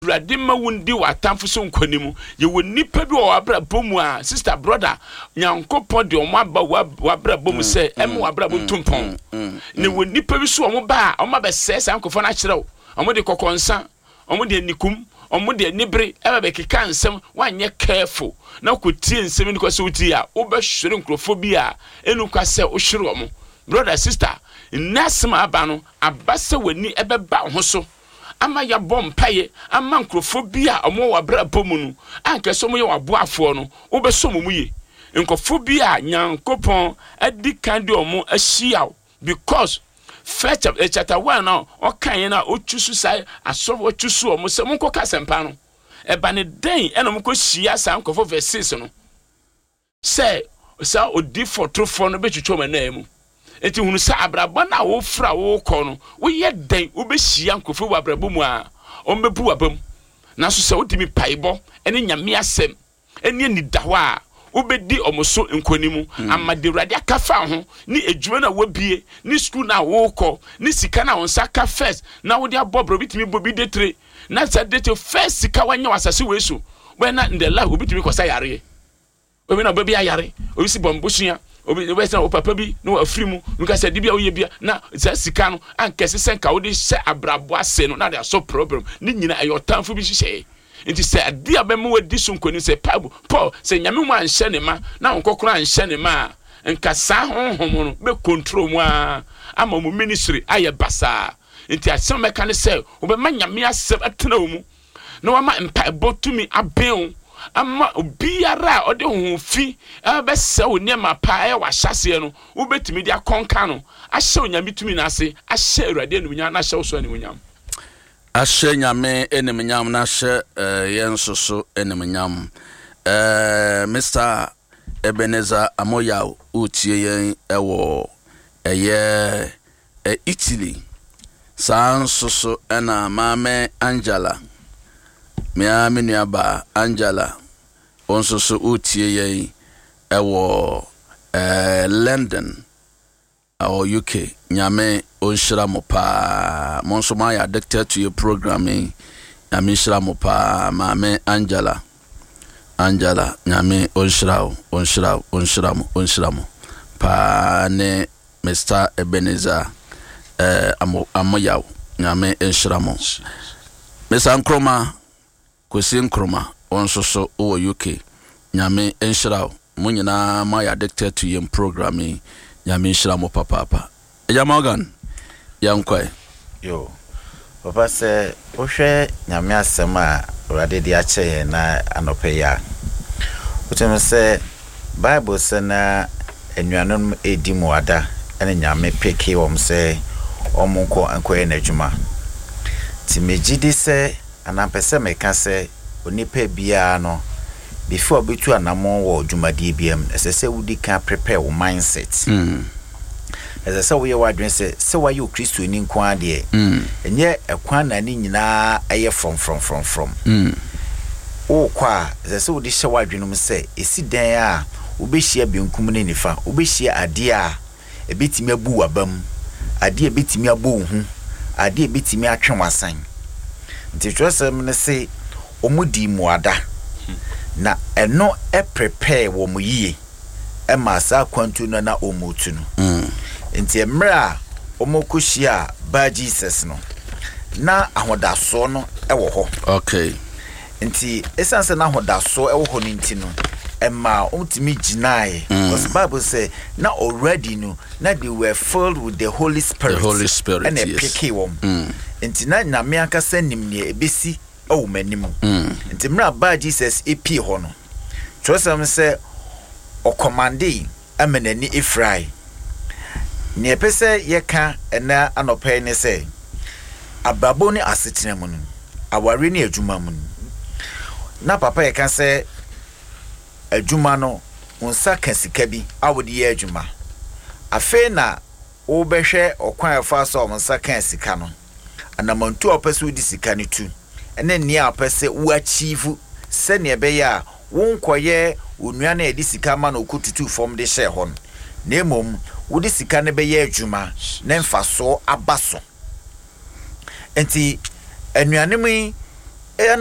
Awurade ma wundi watamfo so nkwanimu ye wonipa bi wo abra bomu a sister brother Nyankopɔn de omo aba wabra bomu se em wabra botumpon ne wonipa bi so omo ba omo ba sesa nkofo na kyerɛw omo de kokonsa omo de nikum omo de nibre eba be keka nsem wanye careful na kotie nsem ni kwase uti a wo ba hwere nkrofo bi a enu kwase wo hwere omo brother sister nasema aba no abase wani ebeba ho so ama ya bompaye ama nkrofobia omo wabra bomu no anka so mo ye waboafo no wo be so mo muye nkofobia Nyankopon adi kan de omo ahia because first chapter 1 now o kan na o twusu sai aso o twusu omo se mo nkoka sempa no e ba ne den e no mo ko hia sa nkofo verse 6 no say sa odi for no be twetwo manamu eti hunu sa abrabo na wo fra wo kɔ no wo ye den wo be hia nkofo wo abrabo mu a o mbebu abam na so se wodimi paibɔ ene nyame asɛm ene ni dawo a wo be di omoso nkonimu amade Awurade akafa ho ni edwuma na wo bie ni school na wo kɔ ni sika na wonsa ka first na wo de abobro bitimi bobi detre na sa dete first sika wanya wasase we so when na in the life obitimi kosa yare obi na baby ayare obi si bombosua obi wesa o papa bi no afrimu nka se dibia oye bia na za sika no ankese senka wo de se abrabo ase no na de so problem ni nyina ayo tamfo bi hihye nti se ade abemu wadi so nkoni se Paul se nyame mu anhye ne ma na nkokoro anhye ne ma nka sa honhom no be control mu ama mu ministry aye basa nti asem meka ne se obe ma nyame asem atena mu na wa ma mpa botumi aben ama obiara ode honfi be se oniema pa e wa hyase no wo betimi dia konka no ahye onyame tumi na ase ahye Awurade enumunya na ahye so enumunya ahye nyame enumunya na ahye yensoso enumunya Mr. Ebenezer Amoyao utie yen ewo eye Italy sansoso ena mame Angela me nuaba Angela onsoso utie yen ewo London or UK nyame onshira mo pa monso ma ya addicted to your programming nyame shira mo pa mame Angela nyame onshira mo pa ne Mr. Ebenezer Amoyao nyame onshira mo Mr. Nkroma Kwesi Nkroma onsoso o UK nyame onshira mo nyina ma ya addicted to your programming nyame onshira mo papa Eja Morgan yankwa yo papa se o hwe nyame asem a Awurade de ache na anope ya utem se Bible se na enuanom edi mu ada ene nyame peke wom se omunko ankoye na adwuma ti megidi se anampese meka se onipa bia no before betu anamon wo adwumade biam esese wudi kan prepare wo mindset Ese we wadwen se wayo Kristo ni nkwa de enye ekwan na ni nyina eye from o kwa ese wodi hye wadwen mu se esi dan a obehia benkum ne nifa obehia ade a ebetimi abu wabam ade ebetimi abo hu ade ebetimi atwe wasan nti twosem ne se omudi muada na eno prepare wo mu yie e ma sa kwantu no na omutu no nti emra omokuhia ba Jesus no na ahodaso no ewo ho okay nti esanse na ahodaso ewo ho nti no emma umtimi ginai because Bible say na already no na they were filled with the Holy Spirit and a picky one nti na nyame akasa nim ne ebesi o manim nti mra ba Jesus epi ho no twosam say o commande amenani efrai ne pese yeka ena anope ne say ababo ne asetena mu aware ne adwuma mu na papa yeka say adwuma no unsa kasika bi awodi ye adwuma afe na wo behwe okwan afa so onsa kasika no anamantu opese udi sika ne tu ene ni apese wo achieve se ne be ya wonkoye onua na edi sika ma na okututu form de share hon na emom wodi sika ne be ye adwuma na mfaso abaso enti anuane mu